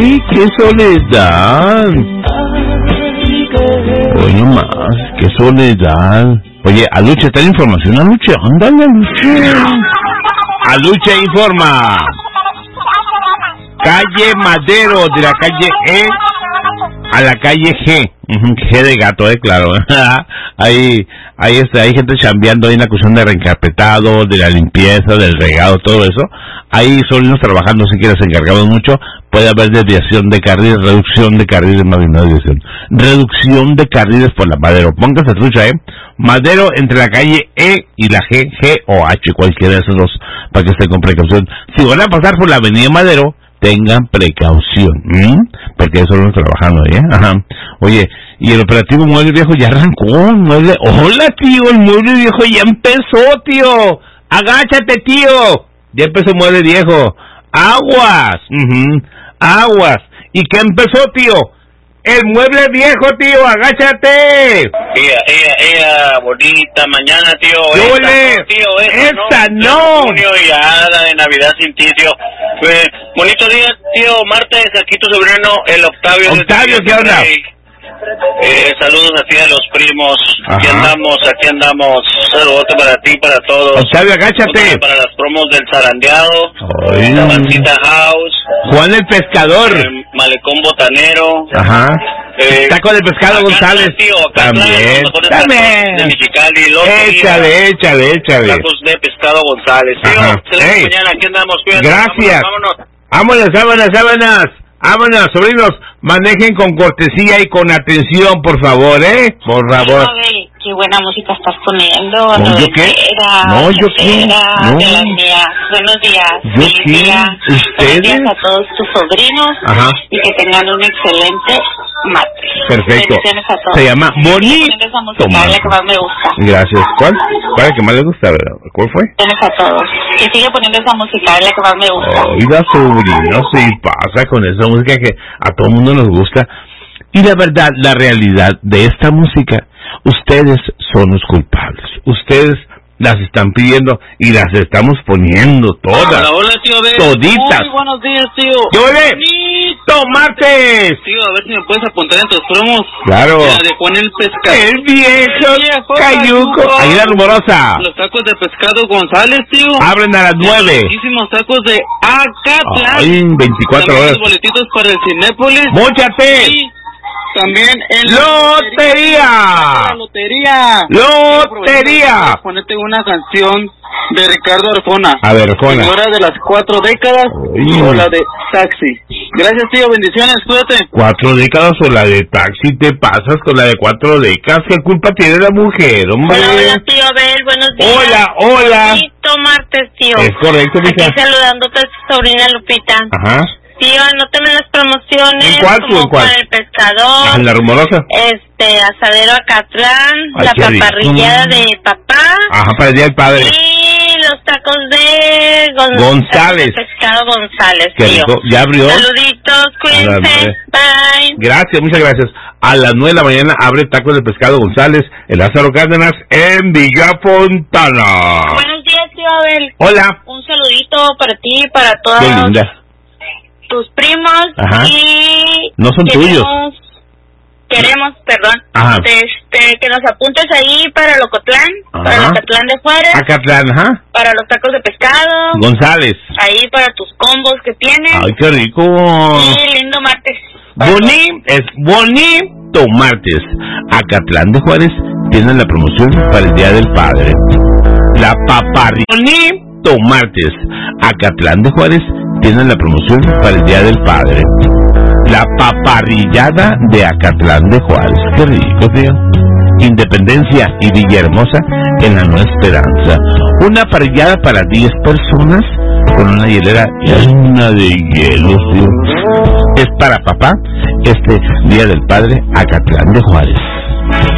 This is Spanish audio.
¡Ay, qué soledad! Hoy no más, qué soledad. Oye, Aluche, ¿está la información, Aluche? Ándale, Aluche. Aluche informa. Calle Madero, de la calle E a la calle G. G de gato, claro. Hay gente chambeando ahí en la cuestión de reencarpetado, de la limpieza, del regado, todo eso. Hay solinos trabajando, si quieres, encargados mucho. Puede haber desviación de carriles, reducción de carriles, más bien no desviación. Reducción de carriles por la Madero. Póngase trucha, Madero entre la calle E y la G, G o H, cualquiera de esos dos, para que estén con precaución. Si van a pasar por la avenida Madero, tengan precaución, porque eso lo estamos trabajando ahí, Ajá. Oye, y el operativo Mueble Viejo ya arrancó, Hola, tío, el Mueble Viejo ya empezó, tío. Agáchate, tío. Ya empezó Mueble Viejo. Aguas, aguas. ¿Y qué empezó, tío? El Mueble Viejo, tío, agáchate. Ella, bonita mañana, tío. Esta no. Junio y hada de Navidad sin ti, tío. Bonito día, tío, martes, aquí tu sobrino, el Octavio. Octavio, ¿qué onda? Saludos a ti, a los primos. Aquí andamos. Saludote para ti, para todos. Octavio, agáchate. Para las promos del zarandeado. La Mancita House. Juan el Pescador. Malecón Botanero. Ajá. Taco de Pescado González. Tío, también. De Mexicali. Échale. Tacos de Pescado González. Tío, mañana, aquí andamos. Cuídate, gracias. Vámonos. Vámonos, sobrinos, manejen con cortesía y con atención, por favor, Por favor. Qué buena música estás poniendo. ¿Yo qué? No, yo qué. No. De las mías. Buenos días. ¿Yo qué? ¿Ustedes? Buenos días a todos tus sobrinos. Ajá. Y que tengan un excelente martes. Perfecto. Bendiciones a todos. Se llama Boni. Esa música es la que más me gusta. Gracias. ¿Cuál es la que más le gusta? ¿Cuál fue? Bendiciones a todos. Que sigue poniendo esa música, es la que más me gusta. Oiga, sobrino, sí pasa con esa música que a todo el mundo nos gusta. Y la verdad, la realidad de esta música, ustedes son los culpables. Ustedes las están pidiendo y las estamos poniendo todas. Hola, tío Ben. Toditas. Muy buenos días, tío. ¡Qué bonito martes! Tío, a ver si me puedes apuntar en tus promos. Claro. De Juan el Pescado. El viejo Cayuco. Ahí la rumorosa. Los tacos de Pescado González, tío. Abren a las 9. Muchísimos tacos de Acatlán. Ay, 24 también horas. Los boletitos para el Cinépolis. ¡Móchate! Y también en ¡Lotería! ¡Lotería! Ponete una canción de Ricardo Arjona. A ver, Arjona. Señora de las 4 décadas. O la de Taxi. Gracias, tío. Bendiciones. Cuídate. 4 décadas o la de Taxi, te pasas con la de 4 décadas. ¿Qué culpa tiene la mujer, hombre? Hola, tío Abel. Buenos días. Hola. Bonito martes, tío. Es correcto, mija. Aquí saludándote a tu sobrina Lupita. Ajá. Tío, anótame las promociones. ¿En cuál, como en cuál? Con el pescador. La rumorosa. Asadero Acatlán. Ay, la qué rico. paparrillada de papá. Ajá, para el Día del Padre. Y los tacos de González. De Pescado González, Qué tío. rico. ¿Ya abrió? Saluditos, cuídense. Bye. Gracias, muchas gracias. A las 9 de la mañana abre Tacos de Pescado González en Lázaro Cárdenas en Villa Fontana. Buenos días, tío Abel. Hola. Un saludito para ti y para todos. Qué linda. Tus primos. Ajá. Y no son tuyos. Queremos, perdón, ajá. Que nos apuntes ahí para Locotlán, ajá. para Locotlán de Juárez, Acatlán, ajá. para los tacos de pescado, González, ahí para tus combos que tienes. Ay, qué rico. Y lindo martes. Bonito martes. Acatlán de Juárez tiene la promoción para el Día del Padre. La paparrilla. Bonito martes. Acatlán de Juárez tiene la promoción para el Día del Padre. La paparrillada de Acatlán de Juárez. Qué rico, tío. Independencia y Villahermosa en la Nueva Esperanza. Una parrillada para 10 personas con una hielera llena de hielos, tío. Es para papá este Día del Padre, Acatlán de Juárez.